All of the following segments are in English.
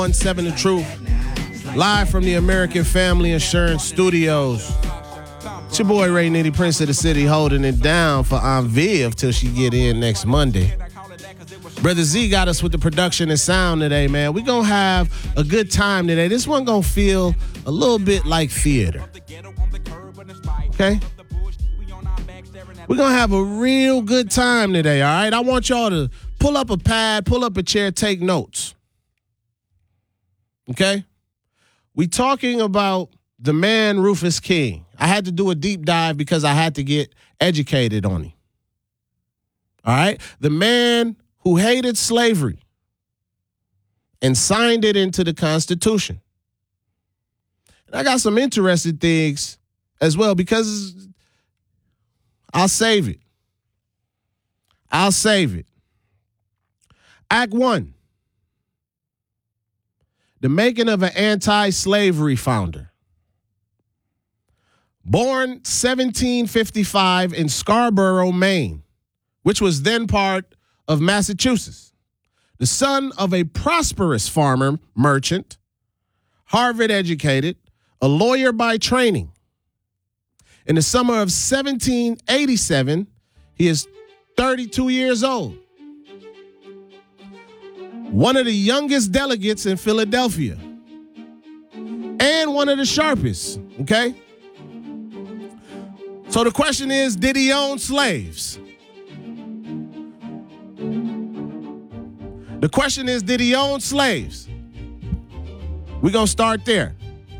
17 The Truth, live from the American Family Insurance Studios. It's your boy Ray Nitty, Prince of the City, holding it down for Aunt Viv till she get in next Monday. Brother Z got us with the production and sound today, man. We're going to have a good time today. This one going to feel a little bit like theater. Okay? We're going to have a real good time today, all right? I want y'all to pull up a pad, pull up a chair, take notes. Okay? We talking about the man Rufus King. I had to do a deep dive because I had to get educated on him. All right? The man who hated slavery and signed it into the Constitution. And I got some interesting things as well because I'll save it. I'll save it. Act 1. The making of an anti-slavery founder. Born 1755 in Scarborough, Maine, which was then part of Massachusetts. The son of a prosperous farmer merchant, Harvard educated, a lawyer by training. In the summer of 1787, he is 32 years old. One of the youngest delegates in Philadelphia. And one of the sharpest, okay? So the question is, did he own slaves? The question is, did he own slaves? We're going to start there.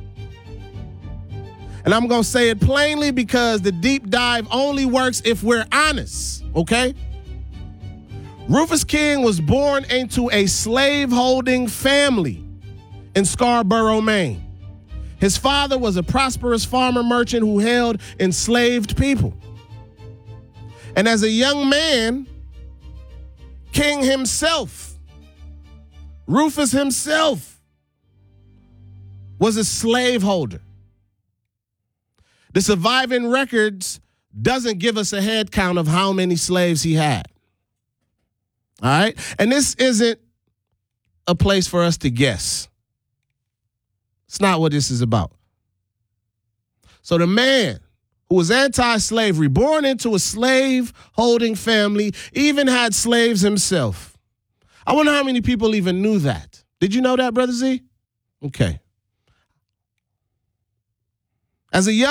And I'm going to say it plainly because the deep dive only works if we're honest, okay? Rufus King was born into a slave-holding family in Scarborough, Maine. His father was a prosperous farmer merchant who held enslaved people. And as a young man, King himself, Rufus himself, was a slaveholder. The surviving records doesn't give us a head count of how many slaves he had. All right? And this isn't a place for us to guess. It's not what this is about. So the man who was anti-slavery, born into a slave-holding family, even had slaves himself. I wonder how many people even knew that. Did you know that, Brother Z? Okay. As a young